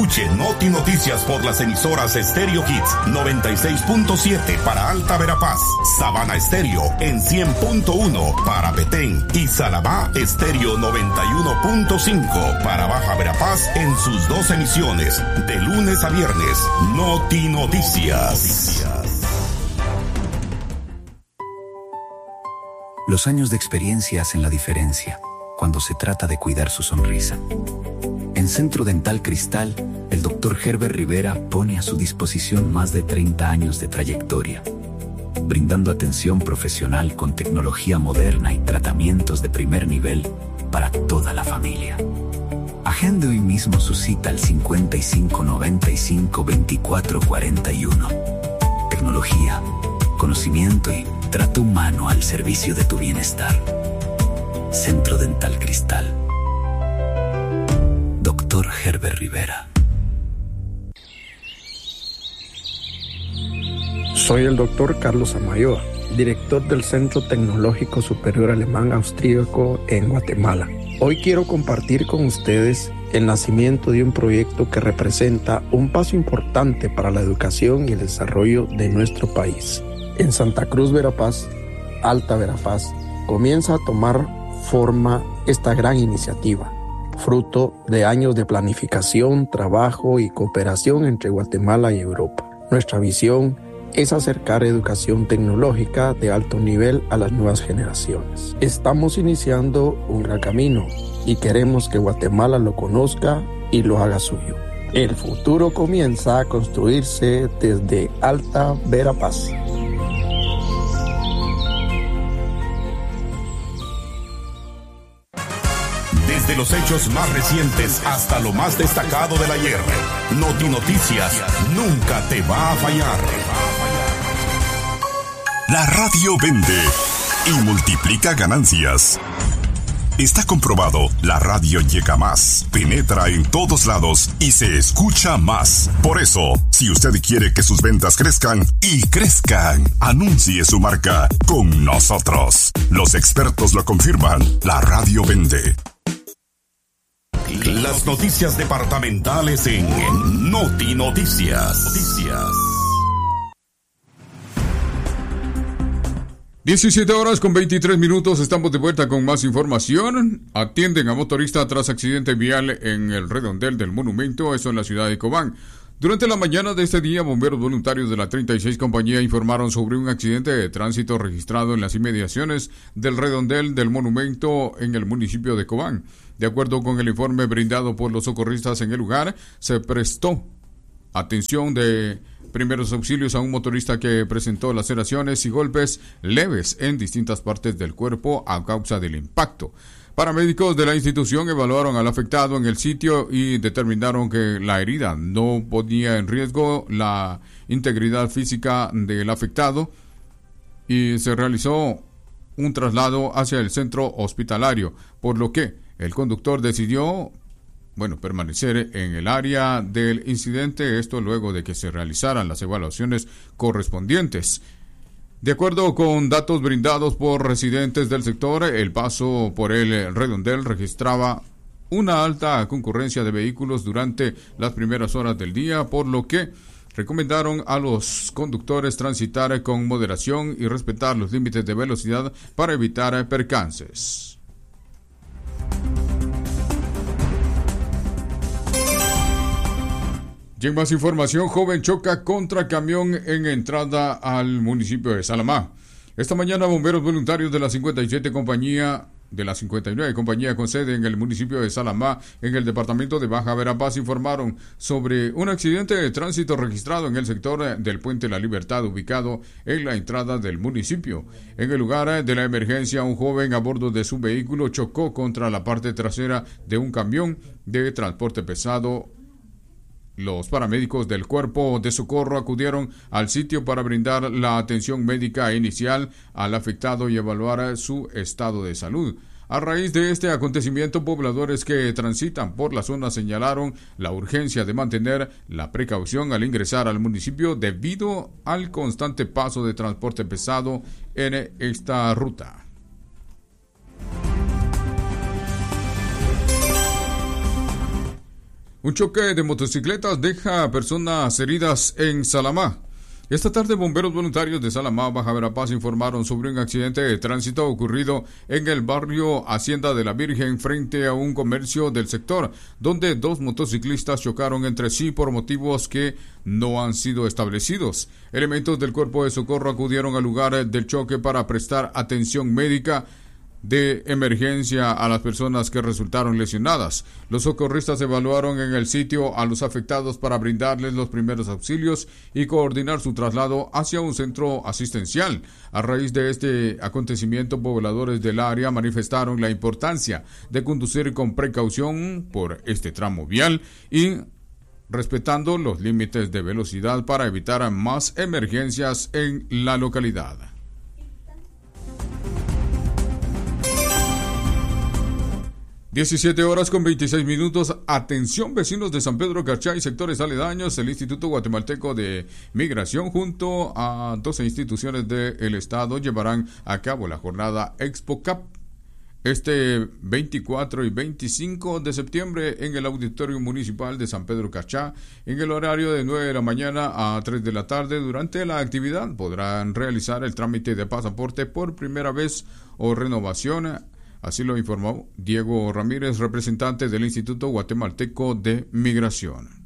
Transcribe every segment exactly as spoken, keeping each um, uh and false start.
Escuche Noti Noticias por las emisoras Stereo Hits noventa y seis punto siete para Alta Verapaz, Sabana Estéreo en cien punto uno para Petén y Salamá Estéreo noventa y uno punto cinco para Baja Verapaz en sus dos emisiones de lunes a viernes. Noti Noticias. Los años de experiencia hacen la diferencia cuando se trata de cuidar su sonrisa. En Centro Dental Cristal, el doctor Herbert Rivera pone a su disposición más de treinta años de trayectoria, brindando atención profesional con tecnología moderna y tratamientos de primer nivel para toda la familia. Agende hoy mismo su cita al cincuenta y cinco noventa y cinco veinticuatro cuarenta y uno. Tecnología, conocimiento y trato humano al servicio de tu bienestar. Centro Dental Cristal. Doctor Herbert Rivera. Soy el doctor Carlos Amayoa, director del Centro Tecnológico Superior Alemán Austríaco en Guatemala. Hoy quiero compartir con ustedes el nacimiento de un proyecto que representa un paso importante para la educación y el desarrollo de nuestro país. En Santa Cruz, Verapaz, Alta Verapaz, comienza a tomar forma esta gran iniciativa, fruto de años de planificación, trabajo y cooperación entre Guatemala y Europa. Nuestra visión es acercar educación tecnológica de alto nivel a las nuevas generaciones. Estamos iniciando un gran camino y queremos que Guatemala lo conozca y lo haga suyo. El futuro comienza a construirse desde Alta Verapaz. Desde los hechos más recientes hasta lo más destacado del ayer, Noti Noticias nunca te va a fallar. La radio vende y multiplica ganancias. Está comprobado, la radio llega más, penetra en todos lados y se escucha más. Por eso, si usted quiere que sus ventas crezcan y crezcan, anuncie su marca con nosotros. Los expertos lo confirman, la radio vende. Las noticias departamentales en Noti Noticias. Noticias. diecisiete horas con veintitrés minutos, estamos de vuelta con más información. Atienden a motorista tras accidente vial en el redondel del monumento, eso en la ciudad de Cobán. Durante la mañana de este día, bomberos voluntarios de la treinta y seis compañía informaron sobre un accidente de tránsito registrado en las inmediaciones del redondel del monumento en el municipio de Cobán. De acuerdo con el informe brindado por los socorristas en el lugar, se prestó atención de primeros auxilios a un motorista que presentó laceraciones y golpes leves en distintas partes del cuerpo a causa del impacto. Paramédicos de la institución evaluaron al afectado en el sitio y determinaron que la herida no ponía en riesgo la integridad física del afectado y se realizó un traslado hacia el centro hospitalario, por lo que el conductor decidió Bueno, permanecer en el área del incidente, esto luego de que se realizaran las evaluaciones correspondientes. De acuerdo con datos brindados por residentes del sector, el paso por el redondel registraba una alta concurrencia de vehículos durante las primeras horas del día, por lo que recomendaron a los conductores transitar con moderación y respetar los límites de velocidad para evitar percances. Y en más información, joven choca contra camión en entrada al municipio de Salamá. Esta mañana, bomberos voluntarios de la cincuenta y siete compañía, de la cincuenta y nueve compañía con sede en el municipio de Salamá, en el departamento de Baja Verapaz, informaron sobre un accidente de tránsito registrado en el sector del Puente La Libertad, ubicado en la entrada del municipio. En el lugar de la emergencia, un joven a bordo de su vehículo chocó contra la parte trasera de un camión de transporte pesado. Los paramédicos del Cuerpo de Socorro acudieron al sitio para brindar la atención médica inicial al afectado y evaluar su estado de salud. A raíz de este acontecimiento, pobladores que transitan por la zona señalaron la urgencia de mantener la precaución al ingresar al municipio debido al constante paso de transporte pesado en esta ruta. Un choque de motocicletas deja a personas heridas en Salamá. Esta tarde, bomberos voluntarios de Salamá, Baja Verapaz, informaron sobre un accidente de tránsito ocurrido en el barrio Hacienda de la Virgen frente a un comercio del sector, donde dos motociclistas chocaron entre sí por motivos que no han sido establecidos. Elementos del Cuerpo de Socorro acudieron al lugar del choque para prestar atención médica de emergencia a las personas que resultaron lesionadas. Los socorristas evaluaron en el sitio a los afectados para brindarles los primeros auxilios y coordinar su traslado hacia un centro asistencial. A raíz de este acontecimiento, pobladores del área manifestaron la importancia de conducir con precaución por este tramo vial y respetando los límites de velocidad para evitar más emergencias en la localidad. diecisiete horas con veintiséis minutos. Atención, vecinos de San Pedro Carchá y sectores aledaños. El Instituto Guatemalteco de Migración junto a doce instituciones del Estado llevarán a cabo la jornada ExpoCap este veinticuatro y veinticinco de septiembre en el Auditorio Municipal de San Pedro Carchá en el horario de nueve de la mañana a tres de la tarde. Durante la actividad podrán realizar el trámite de pasaporte por primera vez o renovación. Así lo informó Diego Ramírez, representante del Instituto Guatemalteco de Migración.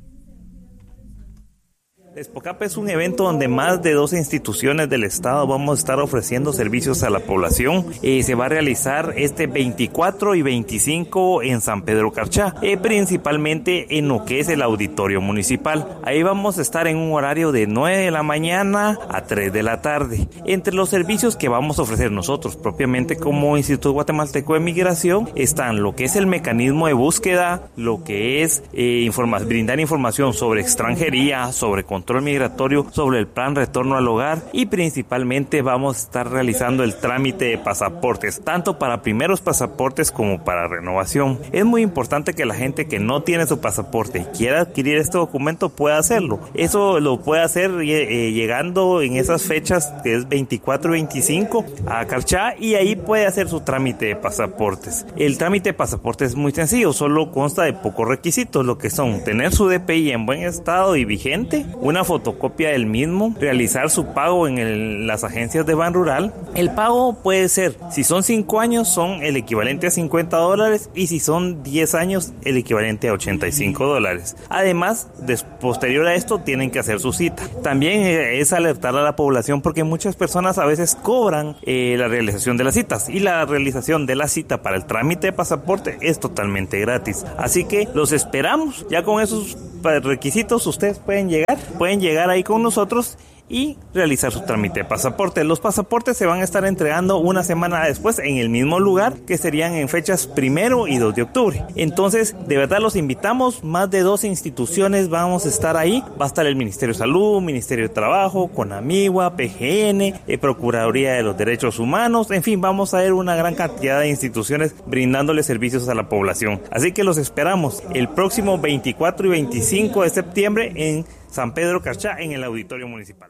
ExpoCap es un evento donde más de doce instituciones del Estado vamos a estar ofreciendo servicios a la población. Eh, se va a realizar este veinticuatro y veinticinco en San Pedro Carchá, eh, principalmente en lo que es el auditorio municipal. Ahí vamos a estar en un horario de nueve de la mañana a tres de la tarde. Entre los servicios que vamos a ofrecer nosotros propiamente como Instituto Guatemalteco de Migración están lo que es el mecanismo de búsqueda, lo que es eh, informa- brindar información sobre extranjería, sobre control migratorio, sobre el plan retorno al hogar y principalmente vamos a estar realizando el trámite de pasaportes, tanto para primeros pasaportes como para renovación. Es muy importante que la gente que no tiene su pasaporte y quiera adquirir este documento pueda hacerlo. Eso lo puede hacer eh, llegando en esas fechas que es veinticuatro y veinticinco a Carchá y ahí puede hacer su trámite de pasaportes. El trámite de pasaportes es muy sencillo, solo consta de pocos requisitos, lo que son tener su D P I en buen estado y vigente, una fotocopia del mismo, realizar su pago en el, las agencias de Ban Rural. El pago puede ser, si son cinco años, son el equivalente a cincuenta dólares y si son diez años, el equivalente a ochenta y cinco dólares. Además, des, posterior a esto, tienen que hacer su cita. También eh, es alertar a la población porque muchas personas a veces cobran eh, la realización de las citas y la realización de la cita para el trámite de pasaporte es totalmente gratis. Así que los esperamos. Ya con esos requisitos ustedes pueden llegar, pueden llegar ahí con nosotros y realizar su trámite de pasaporte. Los pasaportes se van a estar entregando una semana después en el mismo lugar, que serían en fechas primero y dos de octubre. Entonces, de verdad los invitamos, más de doce instituciones vamos a estar ahí. Va a estar el Ministerio de Salud, Ministerio de Trabajo, CONAMIGUA, P G N, eh, Procuraduría de los Derechos Humanos, en fin, vamos a ver una gran cantidad de instituciones brindándole servicios a la población. Así que los esperamos el próximo veinticuatro y veinticinco de septiembre en San Pedro Carchá, en el Auditorio Municipal.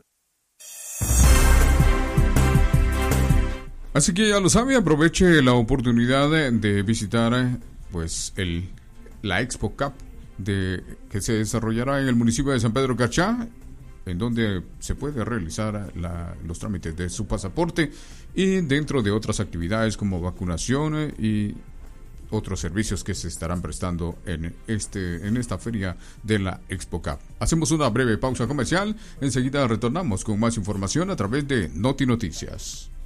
Así que ya lo sabe, aproveche la oportunidad de, de visitar pues el la ExpoCap de que se desarrollará en el municipio de San Pedro Carchá, en donde se puede realizar la, los trámites de su pasaporte y dentro de otras actividades como vacunación y otros servicios que se estarán prestando en este en esta feria de la ExpoCap. Hacemos una breve pausa comercial, enseguida retornamos con más información a través de Noti Noticias.